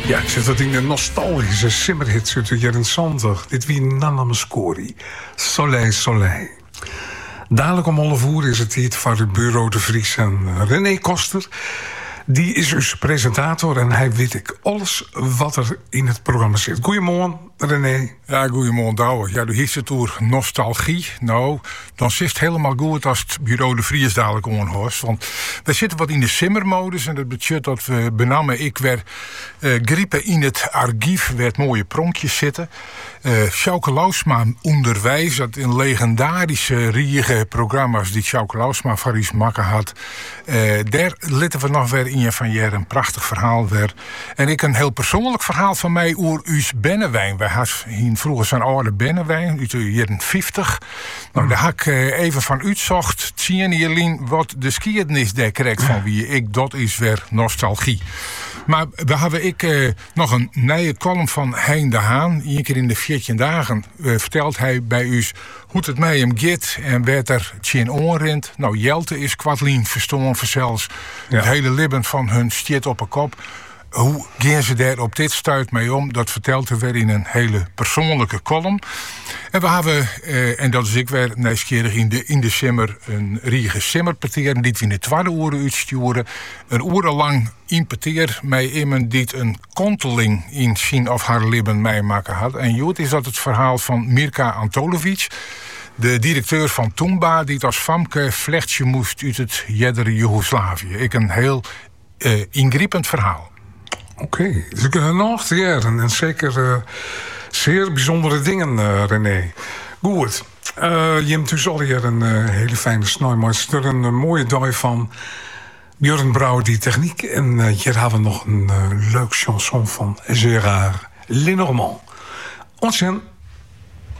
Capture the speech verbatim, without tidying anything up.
Ja, ik zit dat in de nostalgische simmerhits uit de jaren zestig. Dit wie Nana Muscori. Soleil, Soleil. Dadelijk om half uur is het hier voor het Bureau de Vries en René Koster. Die is dus presentator en hij weet ik alles wat er in het programma zit. Goedemorgen, René. Ja, goedemorgen, Douwe. Ja, du heeft het door nostalgie. Nou, dan zit het helemaal goed als het Bureau de Vries dadelijk onhoorst. Want we zitten wat in de simmermodus en dat betekent dat we benamen ik weer uh, griepen in het archief waar het mooie pronkjes zitten. Uh, Sjouke Lausma onderwijs, dat in legendarische riege programma's die Sjouke Lausma voor iets maken had. Uh, daar litten we nog weer in van jaren een prachtig verhaal weer. En ik een heel persoonlijk verhaal van mij oer Us Bennewijn. Wij hadden vroeger zo'n oude Bennewijn uit de jaren vijftig. Nou, daar had ik uh, even van uitzocht. Zien jullie wat de skierdenis daar krijgt van wie ik, dat is weer nostalgie. Maar we hebben ik uh, nog een nieuwe column van Hein de Haan. Eén keer in de veertien dagen uh, vertelt hij bij u hoe het met hem gaat en werd er tien onrent. Nou, Jelte is kwadlien verstonden vanzelfs. Ja. Het hele libben van hun stiet op een kop. Hoe gaan ze daar op dit stuit mee om? Dat vertelt er weer in een hele persoonlijke column. En we hebben, eh, en dat is ik weer nieuwsgierig in de, in de simmer, een riege simmerpartier. Die we in de tweede oren uitsturen. Een orenlang impeteer mij iemand die een konteling in zijn of haar libben meemaken had. En jood is dat het verhaal van Mirka Antolovic. De directeur van Tumba, die het als famke vlechtje moest uit het jeddere Joegoslavië. Ik een heel uh, ingrijpend verhaal. Oké, okay. Dus ik heb nog te jaren en zeker uh, zeer bijzondere dingen, uh, René. Goed, uh, je hebt dus al hier een uh, hele fijne snij, maar het is er een uh, mooie dooi van Björn Brouwer, die techniek. En uh, hier hebben we nog een uh, leuk chanson van Gérard Lenormand. Ontzettend.